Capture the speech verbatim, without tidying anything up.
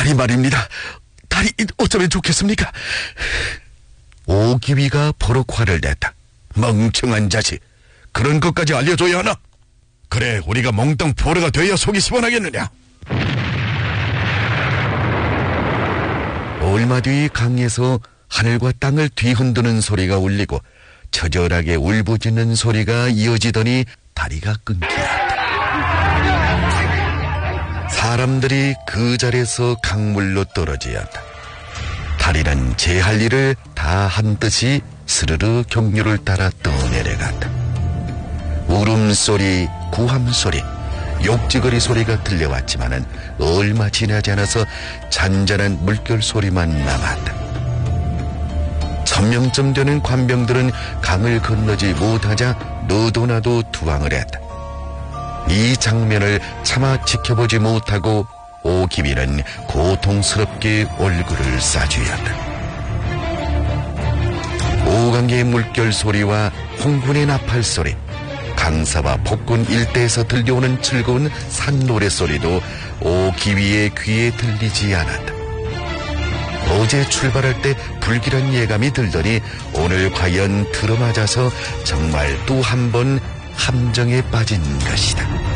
다리 말입니다. 다리 어쩌면 좋겠습니까? 오기위가 버럭 화를 냈다. 멍청한 자식, 그런 것까지 알려줘야 하나? 그래, 우리가 몽땅 포로가 되어야 속이 시원하겠느냐? 얼마 뒤 강에서 하늘과 땅을 뒤흔드는 소리가 울리고 처절하게 울부짖는 소리가 이어지더니 다리가 끊기었다. 사람들이 그 자리에서 강물로 떨어지었다. 다리는 제 할 일을 다 한 듯이 스르르 경류를 따라 떠내려갔다. 울음소리, 구함소리, 욕지거리 소리가 들려왔지만은 얼마 지나지 않아서 잔잔한 물결 소리만 남았다. 천명쯤 되는 관병들은 강을 건너지 못하자 너도나도 투항을 했다. 이 장면을 차마 지켜보지 못하고 오기위는 고통스럽게 얼굴을 싸주었다. 오강의 물결 소리와 홍군의 나팔 소리, 강사와 폭군 일대에서 들려오는 즐거운 산노래 소리도 오기위의 귀에 들리지 않았다. 어제 출발할 때 불길한 예감이 들더니 오늘 과연 들어맞아서 정말 또 한 번 함정에 빠진 것이다.